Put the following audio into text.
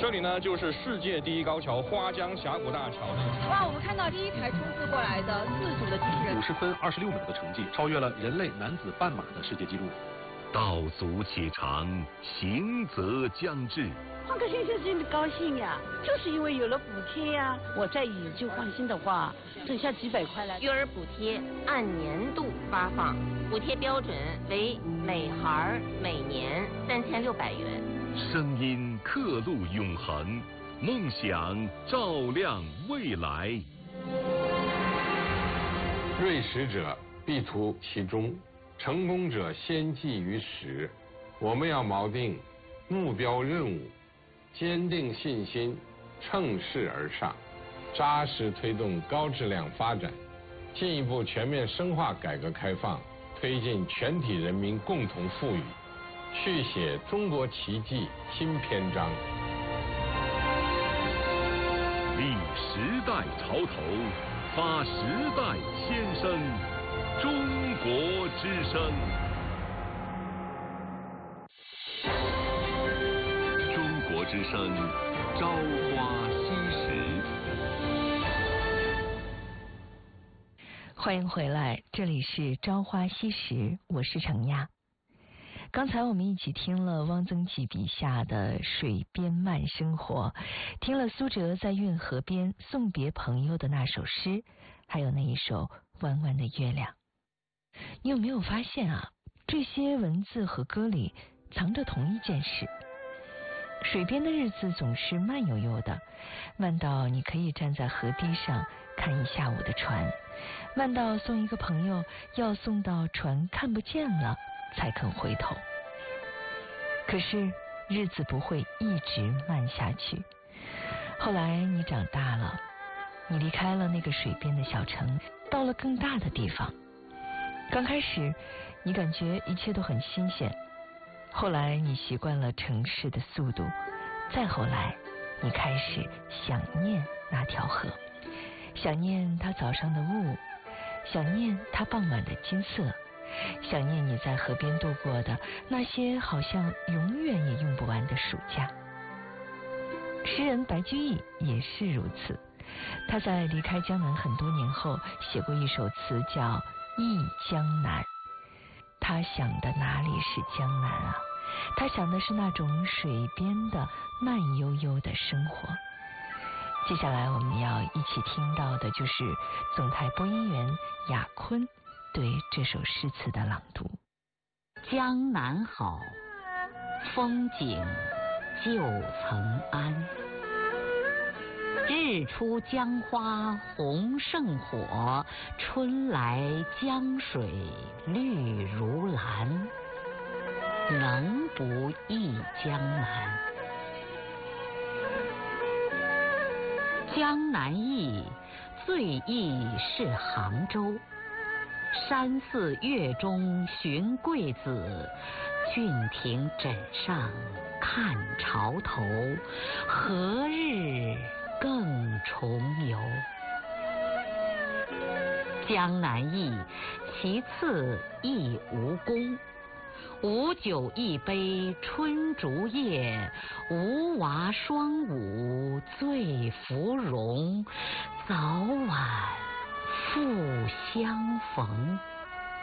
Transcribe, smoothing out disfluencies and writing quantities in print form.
这里呢就是世界第一高桥花江峡谷大桥。 哇，我们看到第一台冲刺过来的自主的机器人 ，50分26秒的成绩，超越了人类男子半马的世界纪录。 道阻且长，行则将至。 换个先生真的高兴呀，就是因为有了补贴呀。我再以旧换新的话，剩下几百块了。 育儿补贴按年度发放，补贴标准为每孩每年3600元。 声音刻录永恒，梦想照亮未来。 锐实者必图其中，成功者先记于始。我们要锚定目标任务，坚定信心，乘势而上，扎实推动高质量发展，进一步全面深化改革开放，推进全体人民共同富裕，续写中国奇迹新篇章。 立时代潮头，发时代先声，中国之声。中国之声，朝花夕拾。 欢迎回来，这里是朝花夕拾，我是程亚。刚才我们一起听了汪曾祺笔下的水边慢生活，听了苏辙在运河边送别朋友的那首诗，还有那一首弯弯的月亮。你有没有发现啊，这些文字和歌里藏着同一件事。水边的日子总是慢悠悠的，慢到你可以站在河堤上看一下午的船，慢到送一个朋友要送到船看不见了才肯回头。可是日子不会一直慢下去。后来你长大了，你离开了那个水边的小城，到了更大的地方。刚开始你感觉一切都很新鲜，后来你习惯了城市的速度，再后来你开始想念那条河，想念它早上的雾，想念它傍晚的金色，想念你在河边度过的那些好像永远也用不完的暑假。诗人白居易也是如此，他在离开江南很多年后写过一首词叫《忆江南》。他想的哪里是江南啊？他想的是那种水边的慢悠悠的生活。接下来我们要一起听到的就是总台播音员雅坤对这首诗词的朗读。 江南好，风景旧曾谙。日出江花红胜火，春来江水绿如蓝。能不忆江南？江南忆，最忆是杭州。山寺月中寻桂子，郡亭枕上看潮头。何日更重游？江南忆，其次忆吴宫。无酒一杯春竹叶，无娃双舞醉芙蓉。早晚复相逢。